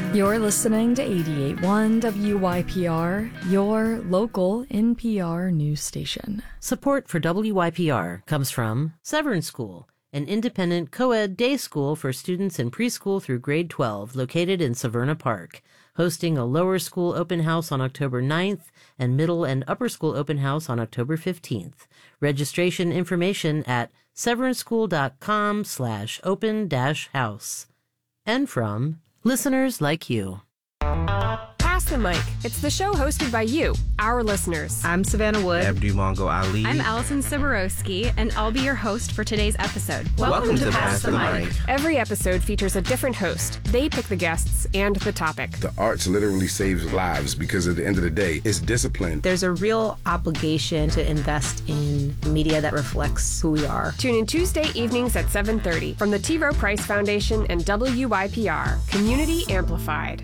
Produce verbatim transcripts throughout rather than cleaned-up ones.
You're listening to eighty-eight point one W Y P R, your local N P R news station. Support for W Y P R comes from Severance School, an independent co-ed day school for students in preschool through grade twelve located in Severna Park, hosting a lower school open house on October ninth and middle and upper school open house on October fifteenth. Registration information at severanschool.com slash open dash house. And from listeners like you. Pass the Mic. It's the show hosted by you, our listeners. I'm Savannah Wood. Abdu Mongo Ali. I'm Allison Siborowski, and I'll be your host for today's episode. Welcome, Welcome to, to Pass, Pass the Mic. Mic. Every episode features a different host. They pick the guests and the topic. The arts literally saves lives because at the end of the day, it's discipline. There's a real obligation to invest in media that reflects who we are. Tune in Tuesday evenings at seven thirty from the T. Rowe Price Foundation and W Y P R, Community Amplified.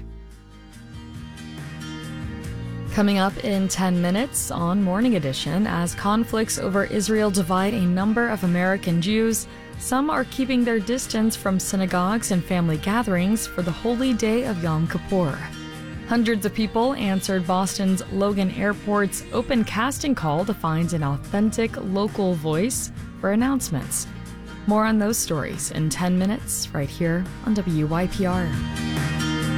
Coming up in ten minutes on Morning Edition, as conflicts over Israel divide a number of American Jews, some are keeping their distance from synagogues and family gatherings for the holy day of Yom Kippur. Hundreds of people answered Boston's Logan Airport's open casting call to find an authentic local voice for announcements. More on those stories in ten minutes right here on W Y P R.